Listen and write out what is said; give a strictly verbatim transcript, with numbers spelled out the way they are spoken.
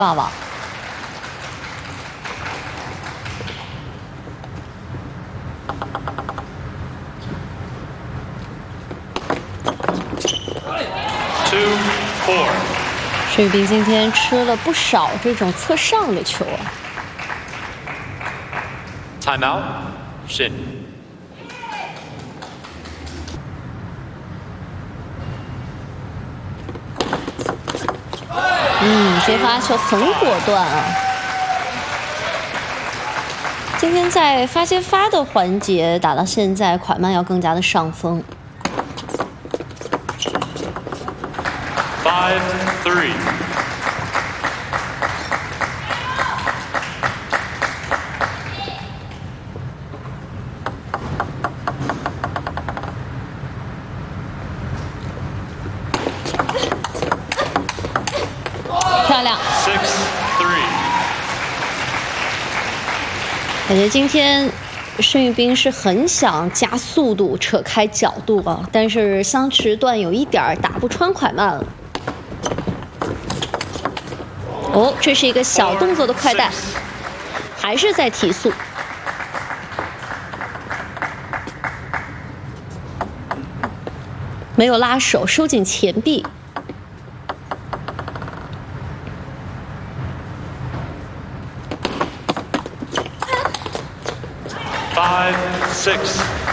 霸王。 Two, four。 水兵今天吃了不少这种侧上的球啊。 Timeout, Shin。 嗯，这发球很果断啊！今天在发接发的环节打到现在，蒯曼要更加的上风。 Five, three。 漂亮。 Six, three。 感觉今天申玉彬是很想加速度、扯开角度啊，但是相持段有一点打不穿蒯曼了。哦，这是一个小动作的快带，还是在提速。没有拉手，收紧前臂。 Five, six。